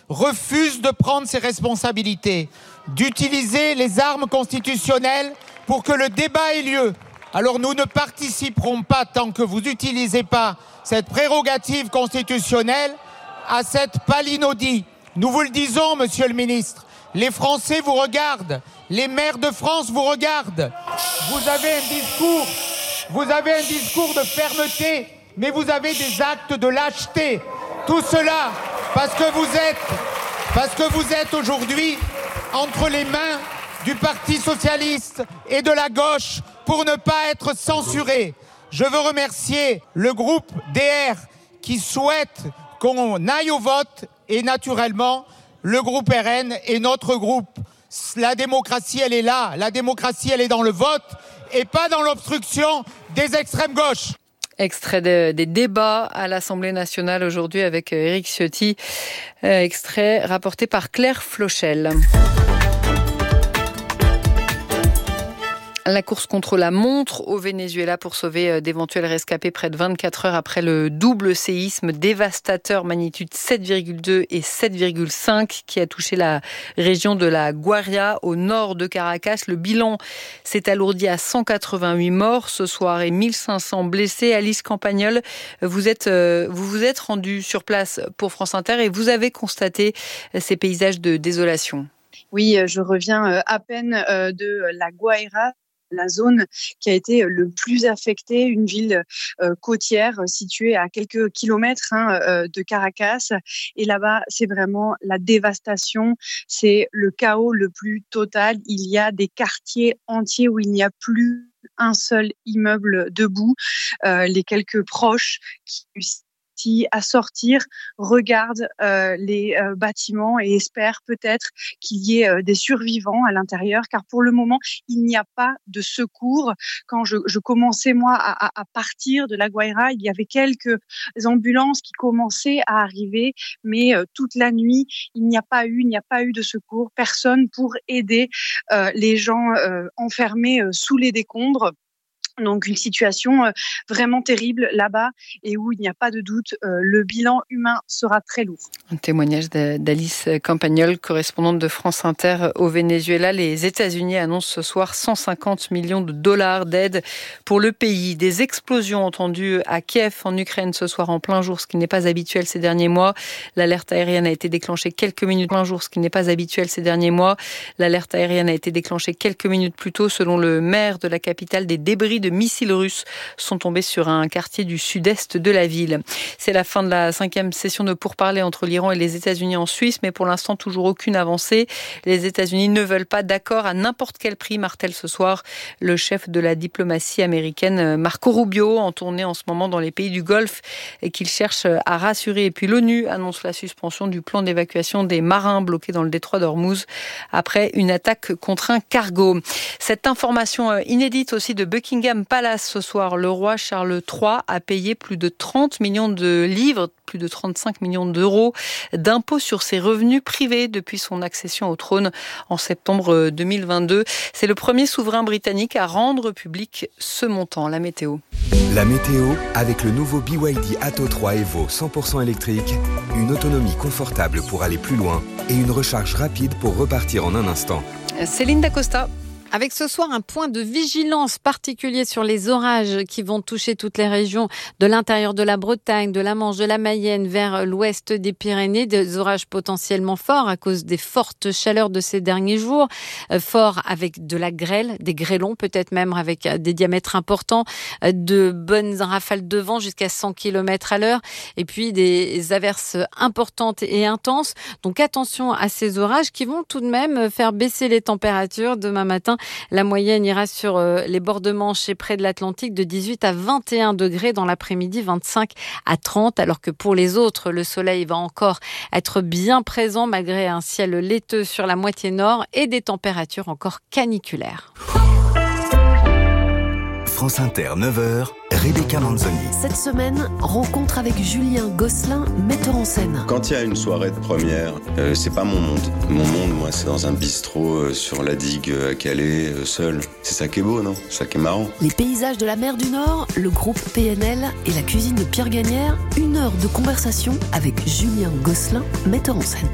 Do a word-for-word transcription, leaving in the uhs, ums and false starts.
refuse de prendre ses responsabilités, d'utiliser les armes constitutionnelles pour que le débat ait lieu. Alors nous ne participerons pas tant que vous n'utilisez pas cette prérogative constitutionnelle à cette palinodie. Nous vous le disons, monsieur le ministre, les Français vous regardent, les maires de France vous regardent. Vous avez un discours, vous avez un discours de fermeté, mais vous avez des actes de lâcheté. Tout cela parce que vous êtes, parce que vous êtes aujourd'hui entre les mains du Parti socialiste et de la gauche pour ne pas être censuré. Je veux remercier le groupe D R qui souhaite qu'on aille au vote et naturellement le groupe R N et notre groupe. La démocratie, elle est là. La démocratie, elle est dans le vote et pas dans l'obstruction des extrêmes gauches. Extrait de, des débats à l'Assemblée nationale aujourd'hui avec Éric Ciotti. Euh, extrait rapporté par Claire Flochel. La course contre la montre au Venezuela pour sauver d'éventuels rescapés près de vingt-quatre heures après le double séisme dévastateur magnitude sept virgule deux et sept virgule cinq qui a touché la région de la Guaira au nord de Caracas. Le bilan s'est alourdi à cent quatre-vingt-huit morts ce soir et mille cinq cents blessés. Alice Campagnol, vous êtes, vous vous êtes rendue sur place pour France Inter et vous avez constaté ces paysages de désolation. Oui, je reviens à peine de la Guaira, la zone qui a été le plus affectée, une ville euh, côtière située à quelques kilomètres hein, euh, de Caracas. Et là-bas, c'est vraiment la dévastation, c'est le chaos le plus total. Il y a des quartiers entiers où il n'y a plus un seul immeuble debout. Euh, les quelques proches qui à sortir, regardent euh, les euh, bâtiments et espèrent peut-être qu'il y ait euh, des survivants à l'intérieur, car pour le moment, il n'y a pas de secours. Quand je, je commençais, moi, à, à partir de la Guaira, il y avait quelques ambulances qui commençaient à arriver, mais euh, toute la nuit, il n'y a pas eu, il n'y a pas eu de secours, personne pour aider euh, les gens euh, enfermés euh, sous les décombres. Donc une situation euh, vraiment terrible là-bas et où il n'y a pas de doute, euh, le bilan humain sera très lourd. Un témoignage d'Alice Campagnol, correspondante de France Inter au Venezuela. Les États-Unis annoncent ce soir cent cinquante millions de dollars d'aide pour le pays. Des explosions entendues à Kiev en Ukraine ce soir en plein jour, ce qui n'est pas habituel ces derniers mois. L'alerte aérienne a été déclenchée quelques minutes plein jour, ce qui n'est pas habituel ces derniers mois. L'alerte aérienne a été déclenchée quelques minutes plus tôt, selon le maire de la capitale. Des débris de missiles russes sont tombés sur un quartier du sud-est de la ville. C'est la fin de la cinquième session de pourparlers entre l'Iran et les États-Unis en Suisse, mais pour l'instant toujours aucune avancée. Les États-Unis ne veulent pas d'accord à n'importe quel prix, martèle ce soir le chef de la diplomatie américaine Marco Rubio, en tournée en ce moment dans les pays du Golfe et qu'il cherche à rassurer. Et puis l'ONU annonce la suspension du plan d'évacuation des marins bloqués dans le détroit d'Ormuz après une attaque contre un cargo. Cette information inédite aussi de Buckingham Palace ce soir. Le roi Charles trois a payé plus de trente millions de livres, plus de trente-cinq millions d'euros d'impôts sur ses revenus privés depuis son accession au trône en septembre deux mille vingt-deux. C'est le premier souverain britannique à rendre public ce montant. La météo. La météo avec le nouveau B Y D Atto trois Evo cent pour cent électrique, une autonomie confortable pour aller plus loin et une recharge rapide pour repartir en un instant. Céline Dacosta. Avec ce soir un point de vigilance particulier sur les orages qui vont toucher toutes les régions de l'intérieur de la Bretagne, de la Manche, de la Mayenne vers l'ouest des Pyrénées. Des orages potentiellement forts à cause des fortes chaleurs de ces derniers jours. Euh, forts avec de la grêle, des grêlons peut-être même avec des diamètres importants, euh, de bonnes rafales de vent jusqu'à cent kilomètres à l'heure. Et puis des averses importantes et intenses. Donc attention à ces orages qui vont tout de même faire baisser les températures demain matin. La moyenne ira sur euh, les bords de Manche et près de l'Atlantique de dix-huit à vingt et un degrés dans l'après-midi, vingt-cinq à trente, alors que pour les autres, le soleil va encore être bien présent malgré un ciel laiteux sur la moitié nord et des températures encore caniculaires. France Inter, neuf heures, Rebecca Manzoni. Cette semaine, rencontre avec Julien Gosselin, metteur en scène. Quand il y a une soirée de première, euh, c'est pas mon monde. Mon monde, moi, c'est dans un bistrot euh, sur la digue à Calais, euh, seul. C'est ça qui est beau, non? C'est ça qui est marrant. Les paysages de la mer du Nord, le groupe P N L et la cuisine de Pierre Gagnère. Une heure de conversation avec Julien Gosselin, metteur en scène.